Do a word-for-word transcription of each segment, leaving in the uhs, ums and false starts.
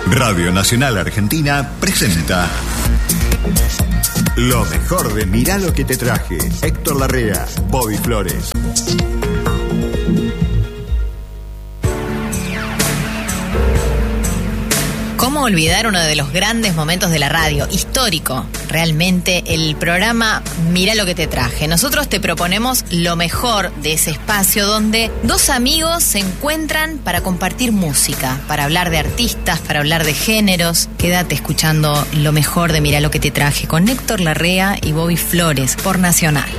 Radio Nacional Argentina presenta lo mejor de Mirá lo que te traje. Héctor Larrea, Bobby Flores. ¿Cómo olvidar uno de los grandes momentos de la radio? Histórico, realmente, el programa Mirá lo que te traje. Nosotros te proponemos lo mejor de ese espacio donde dos amigos se encuentran para compartir música, para hablar de artistas, para hablar de géneros. Quédate escuchando lo mejor de Mirá lo que te traje con Héctor Larrea y Bobby Flores por Nacional.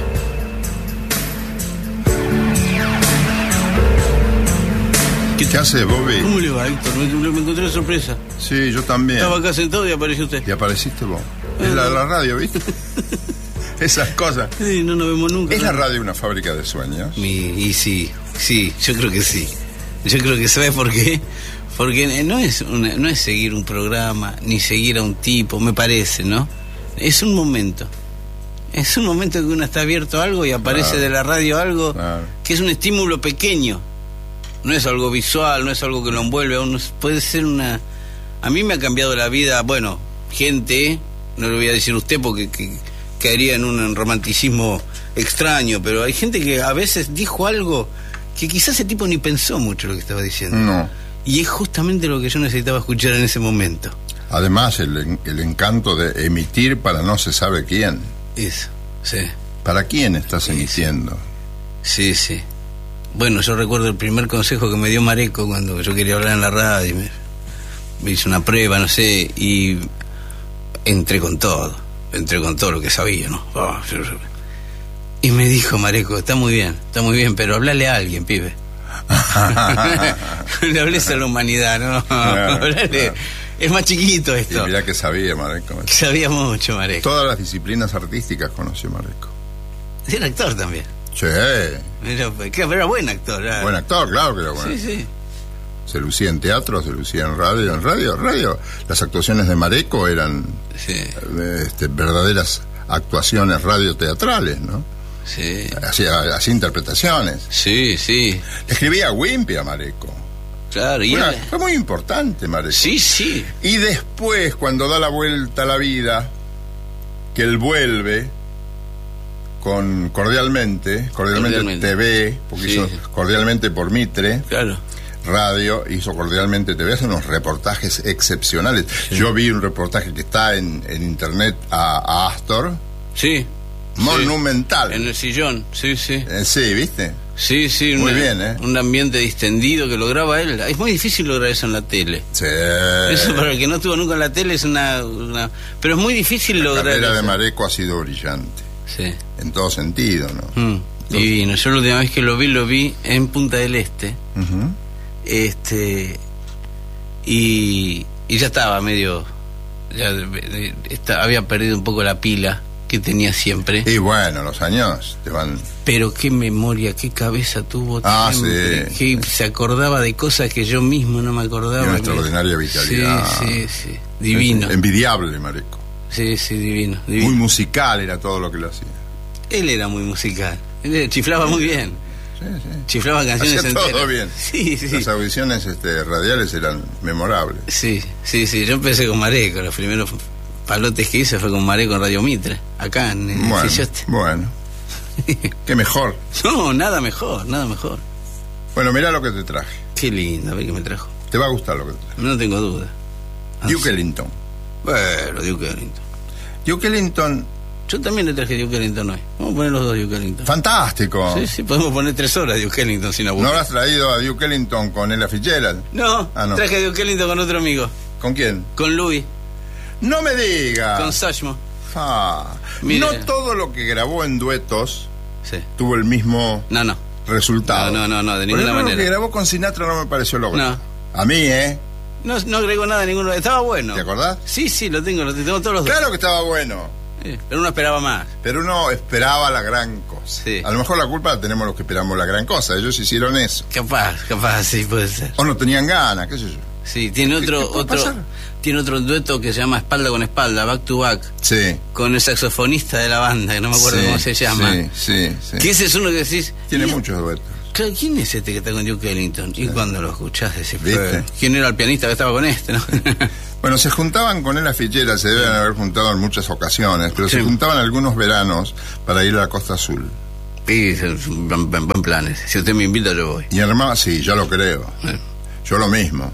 ¿Qué hace, Bobby? ¿Cómo le va, Héctor? Me, me encontré una sorpresa. Sí, yo también. Estaba acá sentado y apareció usted. Y apareciste vos. Es la de la radio, ¿viste? Esas cosas. Sí, no nos vemos nunca. ¿Es ¿no? la radio una fábrica de sueños? Mi, y sí, sí, yo creo que sí. Yo creo que, ¿sabes por qué? Porque no es, una, no es seguir un programa, ni seguir a un tipo, me parece, ¿no? Es un momento. Es un momento que uno está abierto a algo y aparece claro. de la radio algo claro. que es un estímulo pequeño. No es algo visual, no es algo que lo envuelve a uno, puede ser una... A mí me ha cambiado la vida, bueno, gente, no le voy a decir usted porque que, caería en un romanticismo extraño, pero hay gente que a veces dijo algo que quizás ese tipo ni pensó mucho lo que estaba diciendo. No. Y es justamente lo que yo necesitaba escuchar en ese momento. Además, el, el encanto de emitir para no se sabe quién. Eso, sí. ¿Para quién estás sí, emitiendo? Sí, sí. Bueno, yo recuerdo el primer consejo que me dio Mareco cuando yo quería hablar en la radio. Me, me hizo una prueba, no sé, y entré con todo. Entré con todo lo que sabía, ¿no? Oh, yo, yo. Y me dijo Mareco, está muy bien, está muy bien, pero hablale a alguien, pibe. Le hables a la humanidad, ¿no? Claro, hablale. Claro. Es más chiquito esto. Y mirá que sabía Mareco. Sabía mucho Mareco. Todas las disciplinas artísticas conoció Mareco. Era actor también. Sí. Era, pero era buen actor. Era... Buen actor, claro que era bueno. Sí, sí. Se lucía en teatro, se lucía en radio. En radio, radio. Las actuaciones de Mareco eran sí. este, verdaderas actuaciones radioteatrales, ¿no? Sí. Hacía, hacía interpretaciones. Sí, sí. Escribía Wimpy a Mareco. Claro, y Una, él... fue muy importante Mareco. Sí, sí. Y después, cuando da la vuelta a la vida, que él vuelve con Cordialmente, Cordialmente, cordialmente. T V, porque sí. hizo Cordialmente por Mitre. Claro. Radio, hizo Cordialmente T V, hace unos reportajes excepcionales. Sí. Yo vi un reportaje que está en, en internet a, a Astor. Sí. Monumental. Sí. En el sillón, sí, sí. Eh, sí, ¿viste? Sí, sí. Muy una, bien, ¿eh? Un ambiente distendido que lograba él. Es muy difícil lograr eso en la tele. Sí. Eso para el que no estuvo nunca en la tele es una... una... Pero es muy difícil la lograr eso. La carrera eso. de Mareco ha sido brillante. Sí. En todo sentido, ¿no? Mm, divino. Yo la última vez que lo vi, lo vi en Punta del Este. Uh-huh. Este... Y... Y ya estaba medio... Ya está, había perdido un poco la pila que tenía siempre. Y bueno, los años te van... Pero qué memoria, qué cabeza tuvo. Ah, siempre, sí. Que se acordaba de cosas que yo mismo no me acordaba. Y una extraordinaria vitalidad. Sí, sí, sí. Divino. Envidiable, Mareco. Sí, sí, divino, divino. Muy musical era todo lo que lo hacía. Él era muy musical. Él chiflaba muy bien. Sí, sí. Chiflaba canciones hacía enteras. todo bien. Sí, sí. Las audiciones este, radiales eran memorables. Sí, sí, sí. Yo empecé con Mareco. Los primeros palotes que hice fue con Mareco en Radio Mitre. Acá en el Bueno, Sillote. bueno. Qué mejor. No, nada mejor, nada mejor. Bueno, mirá lo que te traje. Qué lindo, a ver qué me trajo. Te va a gustar lo que te traje. No tengo duda. Duke Ellington. Bueno, Duke Ellington. Duke Ellington. Yo también le traje Duke Ellington hoy. Vamos a poner los dos Duke Ellington. Fantástico. Sí, sí, podemos poner tres horas de Duke Ellington sin aburrir. ¿No habrás traído a Duke Ellington con Ella Fitzgerald? No, ah, no. traje a Duke Ellington con otro amigo. ¿Con quién? Con Louis. No me digas. Con Sashmo. Ah, no todo lo que grabó en duetos sí. tuvo el mismo no, no. resultado. No, no, no, no de ninguna Por ejemplo, manera. Lo que grabó con Sinatra no me pareció logrado. No. A mí, ¿eh? No, no agregó nada de ninguno. Estaba bueno. ¿Te acordás? Sí, sí, lo tengo, lo tengo todos los dos. Claro que estaba bueno. Sí, pero uno esperaba más. Pero uno esperaba la gran cosa. Sí. A lo mejor la culpa la tenemos los que esperamos la gran cosa. Ellos hicieron eso. Capaz, capaz, sí, puede ser. O no tenían ganas, qué sé yo. Sí, tiene otro, ¿Qué, qué otro, pasar? tiene otro dueto que se llama Espalda con Espalda, Back to Back. Sí. Con el saxofonista de la banda, que no me acuerdo sí, cómo se llama. Sí, sí, sí. Que ese es uno que decís... Tiene y, muchos duetos. Claro, ¿quién es este que está con Duke Ellington? Y sí. Cuando lo escuchás decís, ¿viste? ¿Quién era el pianista que estaba con este, no? Bueno, se juntaban con Ella Fitzgerald, se deben haber juntado en muchas ocasiones, pero sí. se juntaban algunos veranos para ir a la Costa Azul. Sí, buen, buen, buen planes. Si usted me invita, yo voy. Y hermano, sí, yo lo creo. Sí. Yo lo mismo.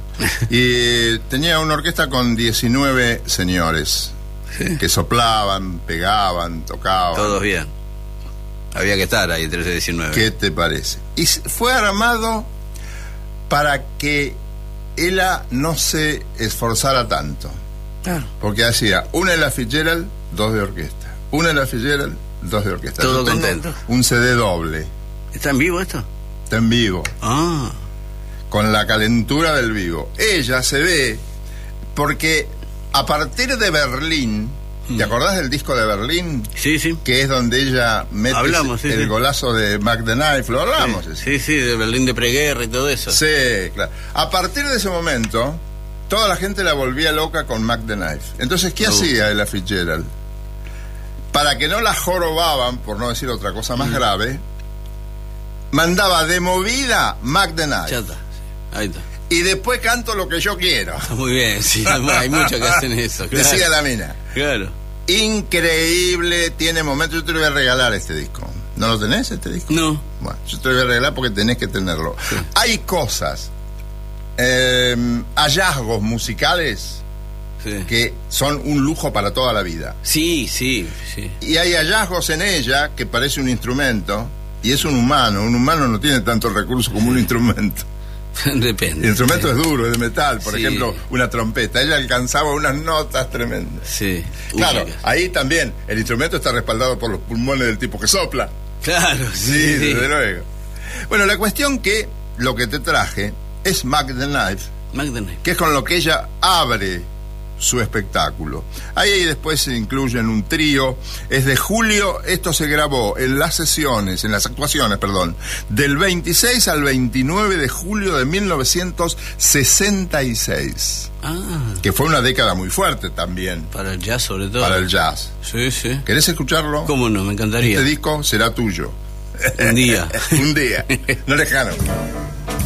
Y tenía una orquesta con diecinueve señores sí. que soplaban, pegaban, tocaban. Todos bien. Había que estar ahí entre diecinueve. ¿Qué te parece? Y fue armado para que ella no se esforzara tanto. Claro. Porque hacía una Ella Fitzgerald, dos de orquesta. Una Ella Fitzgerald, dos de orquesta. Todo contento. Un C D doble. ¿Está en vivo esto? Está en vivo. Ah. Con la calentura del vivo. Ella se ve porque a partir de Berlín, ¿te acordás del disco de Berlín? Sí, sí. Que es donde ella mete hablamos, sí, el sí. golazo de Mac the Knife, lo hablamos. Sí, sí, sí, de Berlín de preguerra y todo eso. Sí, claro. A partir de ese momento, toda la gente la volvía loca con Mac the Knife. Entonces, ¿qué uh. hacía Ella Fitzgerald? Para que no la jorobaban, por no decir otra cosa más mm. grave, mandaba de movida Mac the Knife. Ya está. Ahí está. Y después canto lo que yo quiero. Muy bien, sí, hay muchos que hacen eso. Claro. Decía la mina. Claro. Increíble, tiene momentos. Yo te lo voy a regalar este disco. ¿No lo tenés, este disco? No. Bueno, yo te lo voy a regalar porque tenés que tenerlo. Sí. Hay cosas, eh, hallazgos musicales sí. que son un lujo para toda la vida. Sí, sí, sí. Y hay hallazgos en ella que parece un instrumento y es un humano. Un humano no tiene tantos recursos como un instrumento. Depende. El instrumento sí. es duro, es de metal, por sí. ejemplo, una trompeta. Ella alcanzaba unas notas tremendas. Sí. Claro, Uy, ahí también el instrumento está respaldado por los pulmones del tipo que sopla. Claro, sí. Sí, desde luego. Bueno, la cuestión que lo que te traje es Mac the Knife, Mac the Knife, que es con lo que ella abre su espectáculo. Ahí después se incluyen un trío. Es de julio, esto se grabó en las sesiones, en las actuaciones, perdón, del veintiséis al veintinueve de julio de mil novecientos sesenta y seis. Ah. Que fue una década muy fuerte también. Para el jazz, sobre todo. Para el jazz. Sí, sí. ¿Querés escucharlo? ¿Cómo no? Me encantaría. Este disco será tuyo. Un día. Un día. No lejano.